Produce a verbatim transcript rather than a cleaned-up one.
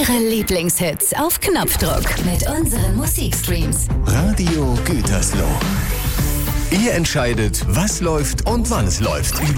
Ihre Lieblingshits auf Knopfdruck mit unseren Musikstreams. Radio Gütersloh. Ihr entscheidet, was läuft und wann es läuft.